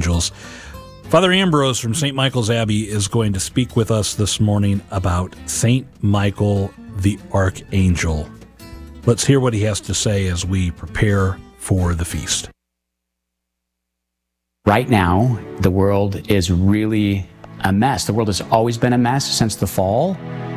Archangels. Father Ambrose from St. Michael's Abbey is going to speak with us this morning about St. Michael the Archangel. Let's hear what he has to say as we prepare for the feast. Right now, the world is really a mess. The world has always been a mess since the fall,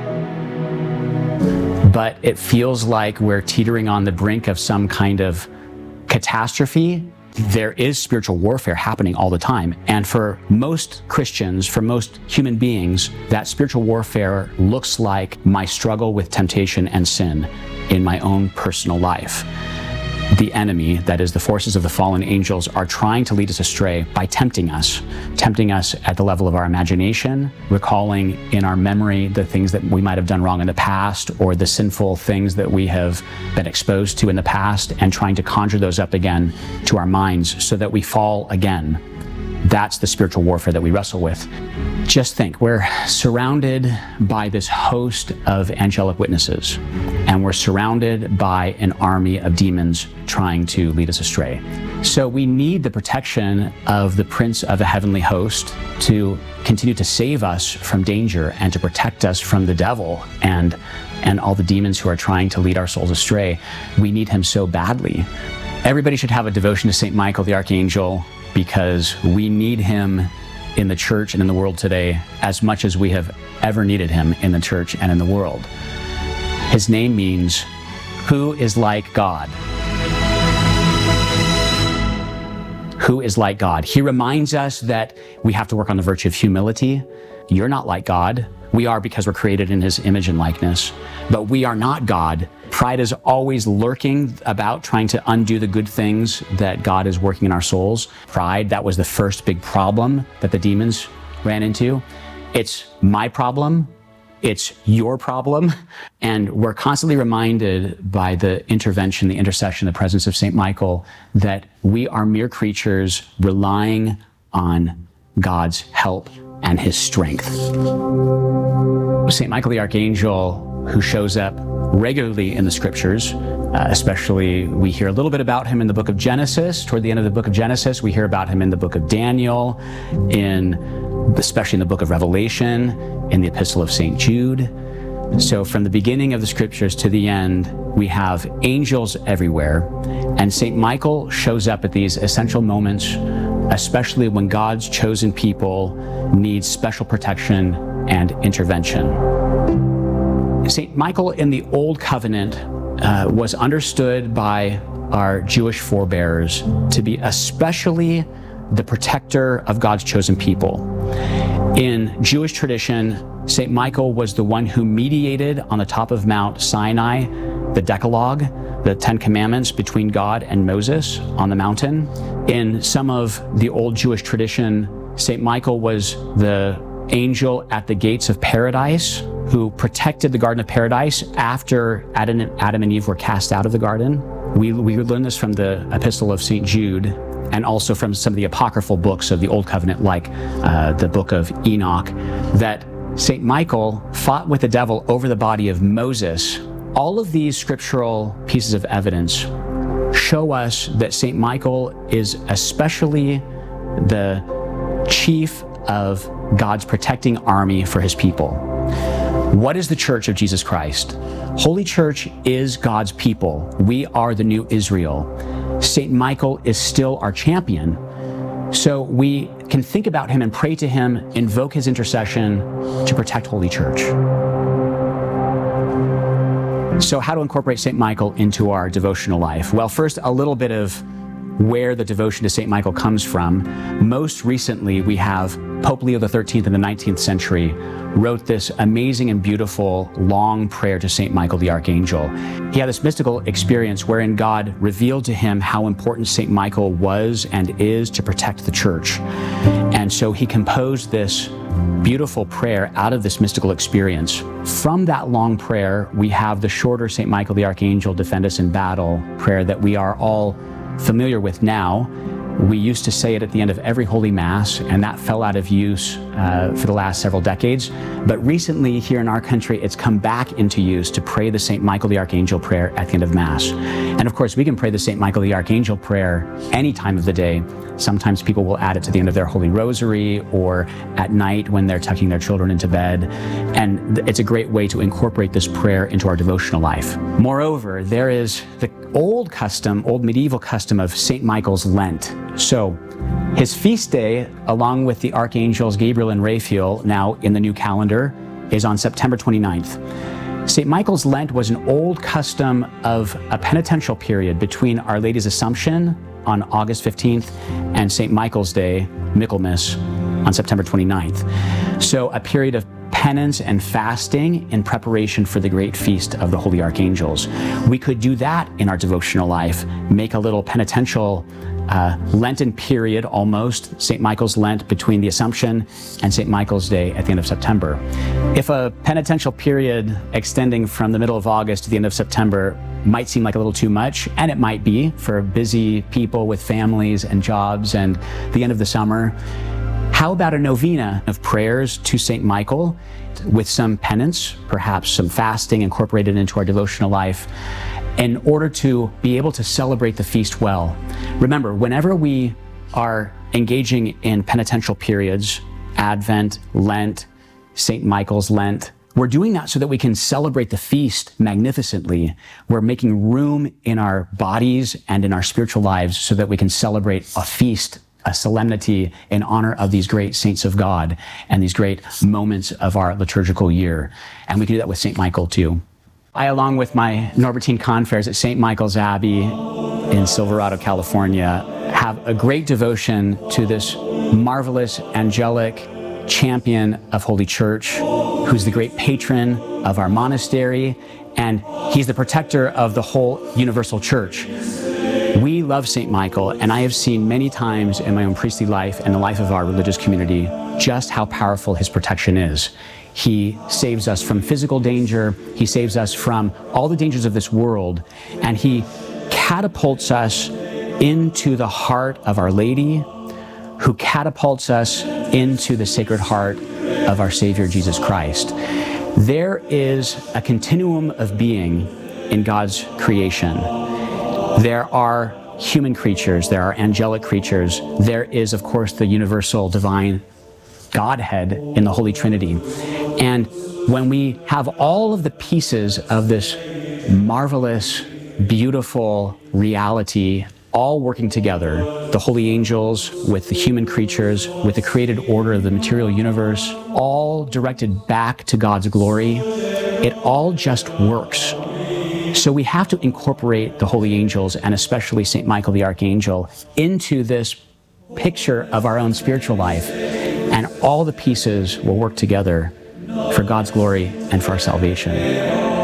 but it feels like we're teetering on the brink of some kind of catastrophe. There is spiritual warfare happening all the time, and for most Christians, for most human beings, that spiritual warfare looks like my struggle with temptation and sin in my own personal life. The enemy, that is the forces of the fallen angels, are trying to lead us astray by tempting us at the level of our imagination, recalling in our memory the things that we might have done wrong in the past, or the sinful things that we have been exposed to in the past, and trying to conjure those up again to our minds so that we fall again. That's the spiritual warfare that we wrestle with. Just think, we're surrounded by this host of angelic witnesses, and we're surrounded by an army of demons trying to lead us astray. So we need the protection of the Prince of a heavenly host to continue to save us from danger and to protect us from the devil and all the demons who are trying to lead our souls astray. We need him so badly. Everybody should have a devotion to St. Michael the Archangel, because we need him in the church and in the world today as much as we have ever needed him in the church and in the world. His name means, who is like God? Who is like God? He reminds us that we have to work on the virtue of humility. You're not like God. We are, because we're created in his image and likeness, but we are not God. Pride is always lurking about, trying to undo the good things that God is working in our souls. Pride, that was the first big problem that the demons ran into. It's my problem. It's your problem. And we're constantly reminded by the intervention, the intercession, the presence of St. Michael, that we are mere creatures relying on God's help and his strength. St. Michael the Archangel, who shows up regularly in the scriptures, especially we hear a little bit about him in the book of Genesis. Toward the end of the book of Genesis, we hear about him in the book of Daniel, especially in the book of Revelation, in the epistle of St. Jude. So from the beginning of the scriptures to the end, we have angels everywhere, and St. Michael shows up at these essential moments, especially when God's chosen people need special protection and intervention. St. Michael in the Old Covenant was understood by our Jewish forebears to be especially the protector of God's chosen people. In Jewish tradition, St. Michael was the one who mediated on the top of Mount Sinai the Decalogue, the Ten Commandments, between God and Moses on the mountain. In some of the old Jewish tradition, St. Michael was the angel at the gates of paradise who protected the Garden of Paradise after Adam and Eve were cast out of the garden. We learn this from the epistle of St. Jude, and also from some of the apocryphal books of the Old Covenant, like the book of Enoch, that St. Michael fought with the devil over the body of Moses. All of these scriptural pieces of evidence show us that St. Michael is especially the chief of God's protecting army for his people. What is the Church of Jesus Christ? Holy Church is God's people. We are the new Israel. St. Michael is still our champion. So we can think about him and pray to him, invoke his intercession to protect Holy Church. So how to incorporate St. Michael into our devotional life? Well, first, a little bit of where the devotion to St. Michael comes from. Most recently, we have Pope Leo XIII in the 19th century wrote this amazing and beautiful long prayer to St. Michael the Archangel. He had this mystical experience wherein God revealed to him how important St. Michael was and is to protect the church. And so he composed this beautiful prayer out of this mystical experience. From that long prayer, we have the shorter St. Michael the Archangel, Defend Us in Battle prayer that we are all familiar with now. We used to say it at the end of every Holy Mass, and that fell out of use for the last several decades. But recently, here in our country, it's come back into use to pray the St. Michael the Archangel prayer at the end of Mass. And And of course, we can pray the St. Michael the Archangel prayer any time of the day. Sometimes people will add it to the end of their Holy Rosary or at night when they're tucking their children into bed. And it's a great way to incorporate this prayer into our devotional life. Moreover, there is the old medieval custom of St. Michael's Lent. So his feast day, along with the archangels Gabriel and Raphael, now in the new calendar, is on September 29th. St. Michael's Lent was an old custom of a penitential period between Our Lady's Assumption on August 15th and St. Michael's Day, Michaelmas, on September 29th. So a period of penance and fasting in preparation for the great feast of the Holy Archangels. We could do that in our devotional life, make a little penitential Lenten period almost, St. Michael's Lent between the Assumption and St. Michael's Day at the end of September. If a penitential period extending from the middle of August to the end of September might seem like a little too much, and it might be for busy people with families and jobs and the end of the summer, how about a novena of prayers to St. Michael with some penance, perhaps some fasting incorporated into our devotional life, in order to be able to celebrate the feast well? Remember, whenever we are engaging in penitential periods, Advent, Lent, St. Michael's Lent, we're doing that so that we can celebrate the feast magnificently. We're making room in our bodies and in our spiritual lives so that we can celebrate a feast, a solemnity in honor of these great saints of God and these great moments of our liturgical year. And we can do that with St. Michael too. I, along with my Norbertine confreres at St. Michael's Abbey in Silverado, California, have a great devotion to this marvelous angelic champion of Holy Church, who's the great patron of our monastery, and he's the protector of the whole universal church. We love St. Michael, and I have seen many times in my own priestly life and the life of our religious community just how powerful his protection is. He saves us from physical danger. He saves us from all the dangers of this world. And he catapults us into the heart of Our Lady, who catapults us into the Sacred Heart of our Savior, Jesus Christ. There is a continuum of being in God's creation. There are human creatures. There are angelic creatures. There is, of course, the universal divine Godhead in the Holy Trinity. And when we have all of the pieces of this marvelous, beautiful reality all working together, the holy angels with the human creatures, with the created order of the material universe, all directed back to God's glory, it all just works. So we have to incorporate the holy angels, and especially St. Michael the Archangel, into this picture of our own spiritual life. And all the pieces will work together for God's glory and for our salvation.